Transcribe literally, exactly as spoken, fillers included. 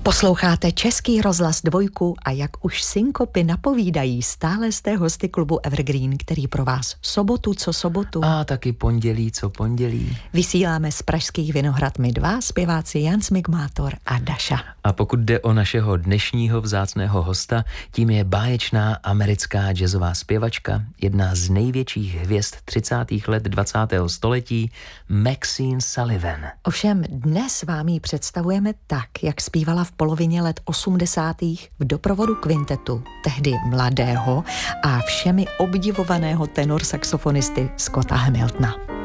Posloucháte Český rozhlas dvojku a jak už synkopy napovídají, stále jste hosty klubu Evergreen, který pro vás sobotu co sobotu. A taky pondělí co pondělí. Vysíláme z pražských Vinohrad my dva, zpěváci Jan Smigmátor a Daša. A pokud jde o našeho dnešního vzácného hosta, tím je báječná americká jazzová zpěvačka, jedna z největších hvězd třicátých let dvacátého století, Maxine Sullivan. Ovšem dnes vám ji představujeme tak, jak zpívala v polovině let osmdesátých v doprovodu kvintetu, tehdy mladého a všemi obdivovaného tenor saxofonisty Scotta Hamiltona.